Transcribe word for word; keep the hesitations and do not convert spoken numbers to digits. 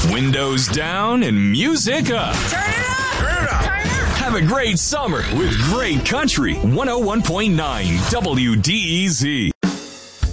Windows down and music up. Turn it up! Turn it up! Turn it up! Have a great summer with great country. one oh one point nine W D E Z.